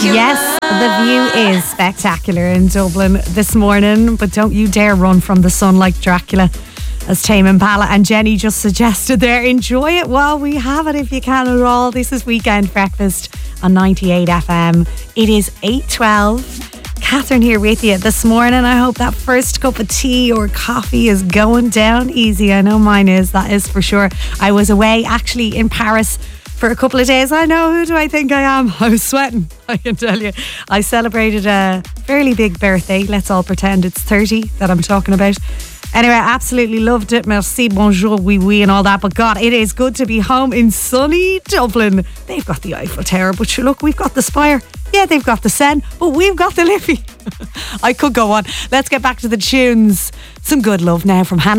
Yes, the view is spectacular in Dublin this morning, but don't you dare run from the sun like Dracula, as Tame Impala and Jenny just suggested there. Enjoy it while we have it if you can at all. This is Weekend Breakfast on 98 FM. It is 8:12. Catherine here with you this morning. I hope that first cup of tea or coffee is going down easy. I know mine is, that is for sure. I was away actually in Paris for a couple of days. I know, who do I think I am? I was sweating, I can tell you. I celebrated a fairly big birthday. Let's all pretend it's 30 that I'm talking about. Anyway, I absolutely loved it. Merci, bonjour, oui, oui, and all that. But God, it is good to be home in sunny Dublin. They've got the Eiffel Tower, but sure, look, we've got the Spire. Yeah, they've got the Seine, but we've got the Liffey. I could go on. Let's get back to the tunes. Some good love now from Hannah.